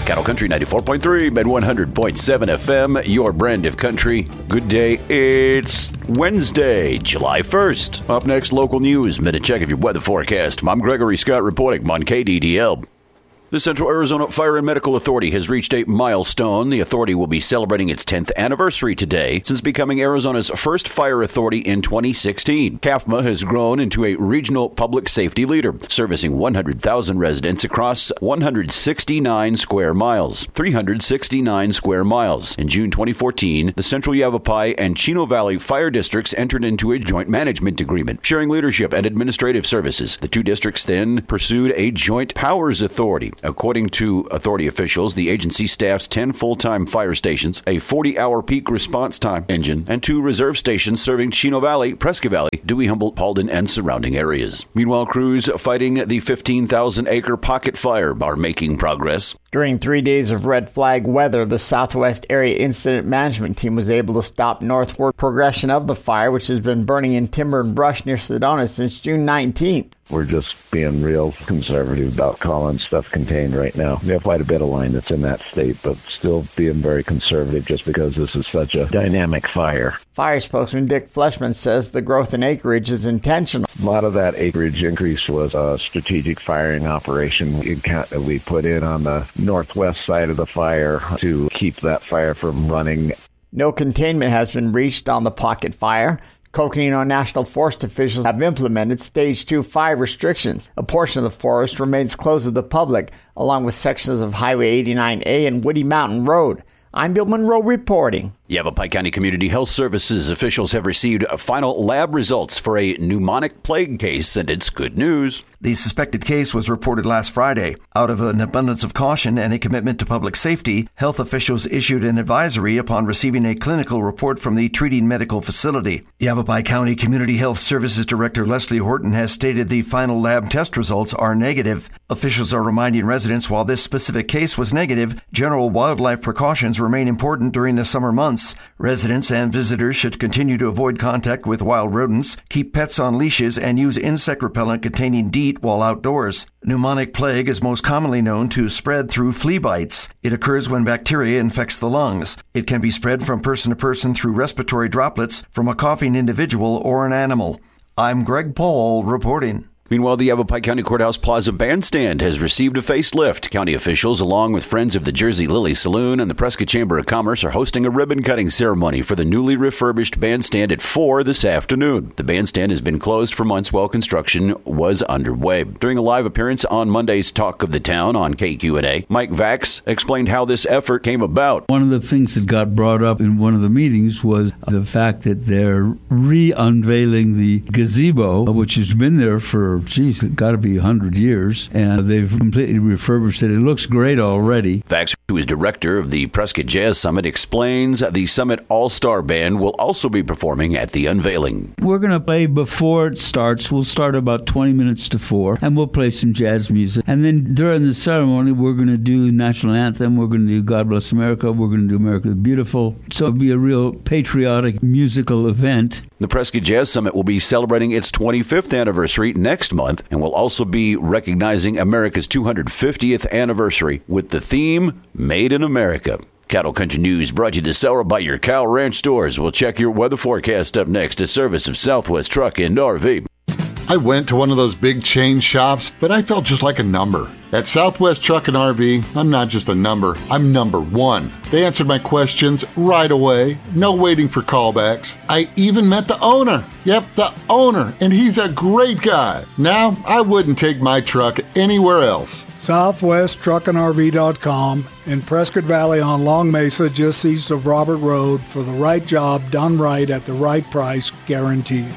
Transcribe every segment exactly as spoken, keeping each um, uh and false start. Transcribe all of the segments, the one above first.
Cattle Country ninety-four point three and one hundred point seven F M, your brand of country. Good day. It's Wednesday, July first. Up next, local news. Minute check of your weather forecast. I'm Gregory Scott reporting on K D D L. The Central Arizona Fire and Medical Authority has reached a milestone. The authority will be celebrating its tenth anniversary today since becoming Arizona's first fire authority in twenty sixteen. C A F M A has grown into a regional public safety leader, servicing one hundred thousand residents across one hundred sixty-nine square miles. three hundred sixty-nine square miles. In June twenty fourteen, the Central Yavapai and Chino Valley fire districts entered into a joint management agreement, sharing leadership and administrative services. The two districts then pursued a joint powers authority. According to authority officials, the agency staffs ten full-time fire stations, a forty-hour peak response time engine, and two reserve stations serving Chino Valley, Prescott Valley, Dewey, Humboldt, Paulden, and surrounding areas. Meanwhile, crews fighting the fifteen thousand acre pocket fire are making progress. During three days of red flag weather, the Southwest Area Incident Management Team was able to stop northward progression of the fire, which has been burning in timber and brush near Sedona since June nineteenth. We're just being real conservative about calling stuff contained right now. We have quite a bit of line that's in that state, but still being very conservative just because this is such a dynamic fire. Fire spokesman Dick Fleshman says the growth in acreage is intentional. A lot of that acreage increase was a strategic firing operation we put in on the northwest side of the fire to keep that fire from running. No containment has been reached on the pocket fire. Coconino National Forest officials have implemented Stage two fire restrictions. A portion of the forest remains closed to the public, along with sections of Highway eighty-nine A and Woody Mountain Road. I'm Bill Monroe reporting. Yavapai County Community Health Services officials have received final lab results for a pneumonic plague case, and it's good news. The suspected case was reported last Friday. Out of an abundance of caution and a commitment to public safety, health officials issued an advisory upon receiving a clinical report from the treating medical facility. Yavapai County Community Health Services Director Leslie Horton has stated the final lab test results are negative. Officials are reminding residents while this specific case was negative, general wildlife precautions remain important during the summer months. Residents and visitors should continue to avoid contact with wild rodents, keep pets on leashes, and use insect repellent containing DEET while outdoors. Pneumonic plague is most commonly known to spread through flea bites. It occurs when bacteria infects the lungs. It can be spread from person to person through respiratory droplets from a coughing individual or an animal. I'm Greg Paul reporting. Meanwhile, the Yavapai County Courthouse Plaza Bandstand has received a facelift. County officials, along with Friends of the Jersey Lily Saloon and the Prescott Chamber of Commerce, are hosting a ribbon-cutting ceremony for the newly refurbished bandstand at four this afternoon. The bandstand has been closed for months while construction was underway. During a live appearance on Monday's Talk of the Town on K Q and A, Mike Vax explained how this effort came about. One of the things that got brought up in one of the meetings was the fact that they're re-unveiling the gazebo, which has been there for geez, it's got to be one hundred years, and they've completely refurbished it. It looks great already. Vax, who is director of the Prescott Jazz Summit, explains the Summit All-Star Band will also be performing at the unveiling. We're going to play before it starts. We'll start about twenty minutes to four, and we'll play some jazz music. And then during the ceremony, we're going to do national anthem. We're going to do God Bless America. We're going to do America the Beautiful. So it'll be a real patriotic musical event. The Prescott Jazz Summit will be celebrating its twenty-fifth anniversary next month and will also be recognizing America's two hundred fiftieth anniversary with the theme Made in America. Cattle Country News brought to you this hour by your Cow Ranch stores. We'll check your weather forecast up next, a service of Southwest Truck and R V. I went to one of those big chain shops, but I felt just like a number. At Southwest Truck and R V, I'm not just a number, I'm number one. They answered my questions right away, no waiting for callbacks. I even met the owner. Yep, the owner, and he's a great guy. Now, I wouldn't take my truck anywhere else. Southwest Truck and R V dot com in Prescott Valley on Long Mesa, just east of Robert Road, for the right job done right at the right price, guaranteed.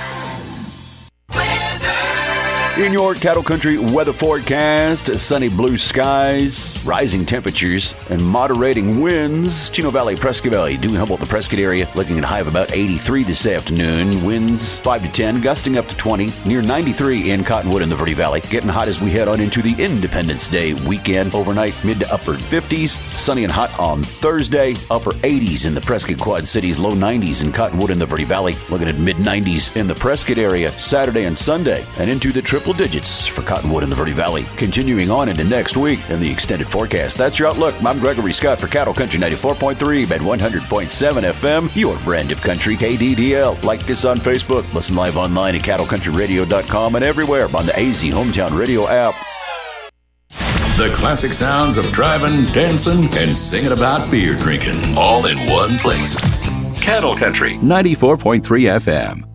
In your Cattle Country weather forecast, sunny blue skies, rising temperatures, and moderating winds. Chino Valley, Prescott Valley, Dewey, Humboldt, the Prescott area, looking at a high of about eighty-three this afternoon. Winds five to ten, gusting up to twenty, near ninety-three in Cottonwood and the Verde Valley. Getting hot as we head on into the Independence Day weekend. Overnight, mid to upper fifties, sunny and hot on Thursday, upper eighties in the Prescott Quad Cities, low nineties in Cottonwood and the Verde Valley. Looking at mid nineties in the Prescott area, Saturday and Sunday, and into the Triple triple digits for cottonwood in the Verde Valley. Continuing on into next week in the extended forecast. That's your outlook. I'm Gregory Scott for Cattle Country ninety-four point three and one hundred point seven F M, your brand of country, K D D L. Like us on Facebook. Listen live online at cattle country radio dot com and everywhere on the A Z Hometown Radio app. The classic sounds of driving, dancing, and singing about beer drinking, all in one place. Cattle Country ninety-four point three F M.